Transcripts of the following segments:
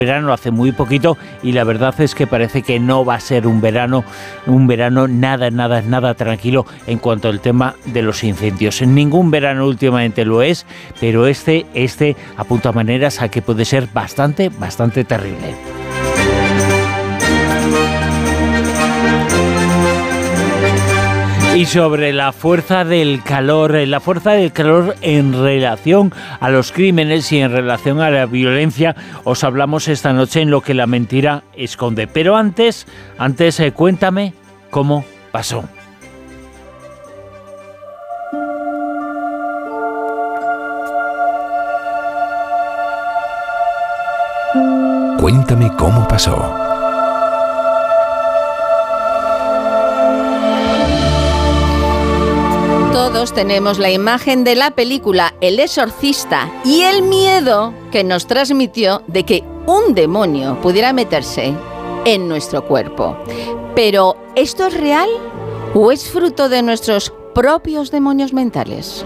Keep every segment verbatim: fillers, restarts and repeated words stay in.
verano hace muy poquito y la verdad es que parece que no va a ser un verano, un verano nada, nada, nada tranquilo en cuanto al tema de los incendios. Ningún verano últimamente lo es, pero este, este apunta maneras a que puede ser bastante, bastante terrible. Y sobre la fuerza del calor, la fuerza del calor en relación a los crímenes y en relación a la violencia, os hablamos esta noche en Lo que la mentira esconde. Pero antes, antes eh, cuéntame cómo pasó. Cuéntame cómo pasó. Todos tenemos la imagen de la película El Exorcista y el miedo que nos transmitió de que un demonio pudiera meterse en nuestro cuerpo. Pero, ¿esto es real o es fruto de nuestros propios demonios mentales?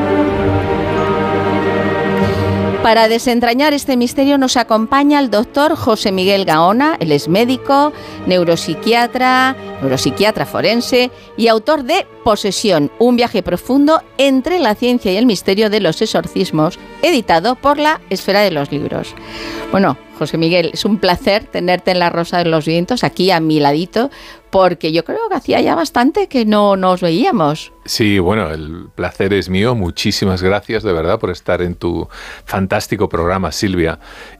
Para desentrañar este misterio nos acompaña el doctor José Miguel Gaona. Él es médico, neuropsiquiatra, neuropsiquiatra forense y autor de Posesión, un viaje profundo entre la ciencia y el misterio de los exorcismos, editado por la Esfera de los Libros. Bueno, José Miguel, es un placer tenerte en la Rosa de los Vientos, aquí a mi ladito, porque yo creo que hacía ya bastante que no nos veíamos. Sí, bueno, el placer es mío. Muchísimas gracias de verdad por estar en tu fantástico programa, Silvia.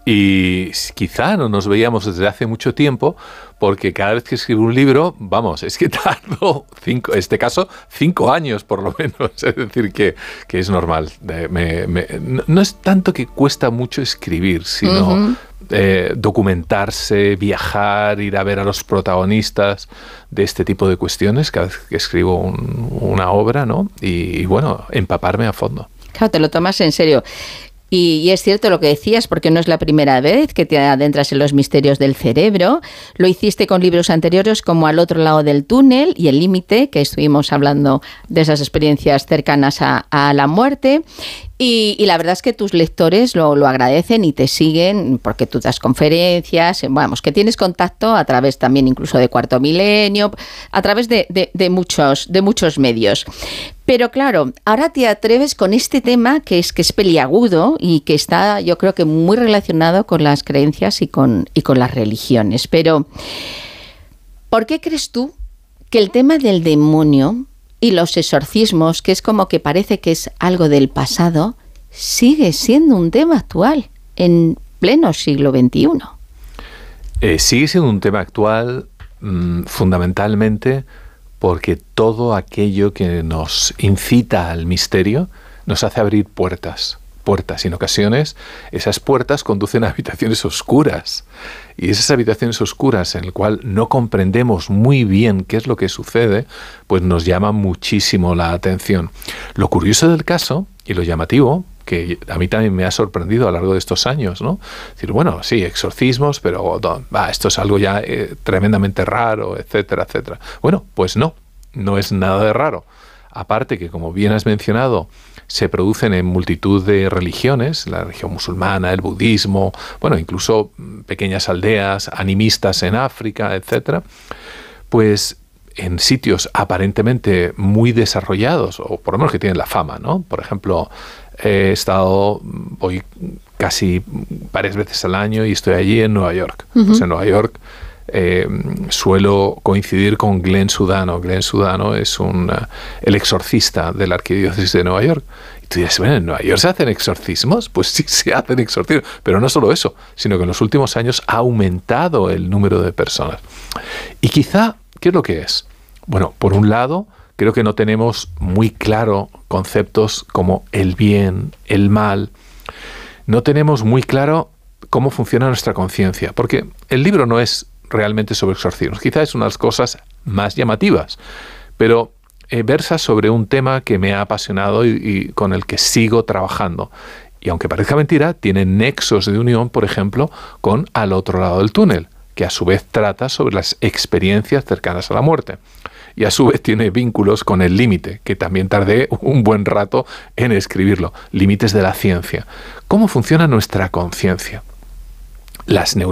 Y quizá no nos veíamos desde hace mucho tiempo, porque cada vez que escribo un libro, vamos, es que tardo, cinco, en este caso, cinco años por lo menos. Es decir, que, que es normal. Me, me, no, no es tanto que cuesta mucho escribir, sino uh-huh. eh, documentarse, viajar, ir a ver a los protagonistas de este tipo de cuestiones cada vez que escribo un, una obra, ¿no? Y, y bueno, empaparme a fondo. Claro, te lo tomas en serio. Y, y es cierto lo que decías, porque no es la primera vez que te adentras en los misterios del cerebro. Lo hiciste con libros anteriores como Al otro lado del túnel y El límite, que estuvimos hablando de esas experiencias cercanas a, a la muerte. Y, y la verdad es que tus lectores lo, lo agradecen y te siguen porque tú das conferencias, vamos, que tienes contacto a través también incluso de Cuarto Milenio, a través de, de, de, muchos, de muchos medios. Pero claro, ahora te atreves con este tema que es que es peliagudo y que está, yo creo que muy relacionado con las creencias y con, y con las religiones. Pero, ¿por qué crees tú que el tema del demonio y los exorcismos, que es como que parece que es algo del pasado, sigue siendo un tema actual en pleno siglo veintiuno? Eh, sigue siendo un tema actual mmm, fundamentalmente porque todo aquello que nos incita al misterio nos hace abrir puertas. puertas y en ocasiones esas puertas conducen a habitaciones oscuras y esas habitaciones oscuras en las cuales no comprendemos muy bien qué es lo que sucede, pues nos llama muchísimo la atención. Lo curioso del caso y lo llamativo, que a mí también me ha sorprendido a lo largo de estos años, ¿no? Es decir, bueno, sí, exorcismos, pero bah, esto es algo ya eh, tremendamente raro, etcétera, etcétera. Bueno, pues no, no es nada de raro. Aparte que, como bien has mencionado, se producen en multitud de religiones, la religión musulmana, el budismo, bueno, incluso pequeñas aldeas animistas en África, etcétera, pues en sitios aparentemente muy desarrollados, o por lo menos que tienen la fama, ¿no? Por ejemplo, he estado, voy casi varias veces al año y estoy allí en Nueva York. Uh-huh. Pues en Nueva York Eh, suelo coincidir con Glenn Sudano. Glenn Sudano es un, uh, el exorcista de la Arquidiócesis de Nueva York. Y tú dices, bueno, ¿en Nueva York se hacen exorcismos? Pues sí, se hacen exorcismos. Pero no solo eso, sino que en los últimos años ha aumentado el número de personas. Y quizá, ¿qué es lo que es? Bueno, por un lado, creo que no tenemos muy claro conceptos como el bien, el mal. No tenemos muy claro cómo funciona nuestra conciencia. Porque el libro no es realmente sobre exorcismos. Quizá es una de las cosas más llamativas, pero eh, versa sobre un tema que me ha apasionado y, y con el que sigo trabajando. Y aunque parezca mentira, tiene nexos de unión, por ejemplo, con Al otro lado del túnel, que a su vez trata sobre las experiencias cercanas a la muerte. Y a su vez tiene vínculos con El límite, que también tardé un buen rato en escribirlo. Límites de la ciencia. ¿Cómo funciona nuestra conciencia? las